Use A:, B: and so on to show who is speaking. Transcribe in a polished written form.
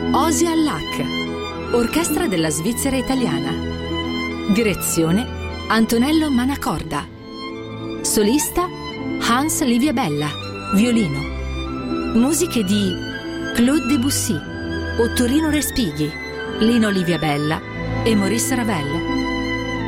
A: Osi Allac, Orchestra della Svizzera Italiana. Direzione Antonello Manacorda. Solista Hans Liviabella, violino. Musiche di Claude Debussy, Ottorino Respighi, Lino Liviabella e Maurice Ravel.